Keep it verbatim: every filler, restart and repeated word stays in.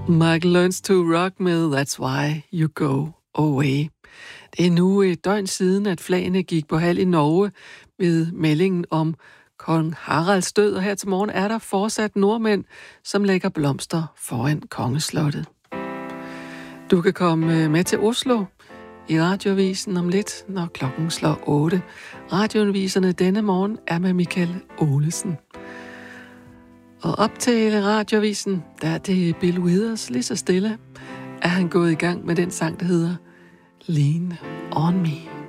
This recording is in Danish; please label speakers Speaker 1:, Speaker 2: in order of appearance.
Speaker 1: Michael Learns to Rock med That's Why You Go Away. Det er nu et døgn siden, at flagene gik på halv i Norge ved meldingen om kong Haralds død, og her til morgen er der fortsat nordmænd, som lægger blomster foran kongeslottet. Du kan komme med til Oslo i Radioavisen om lidt, når klokken slår otte. Radioaviserne denne morgen er med Michael Olesen. Og op til Radioavisen, der er det Bill Withers, lige så stille, er han gået i gang med den sang, der hedder Lean on Me.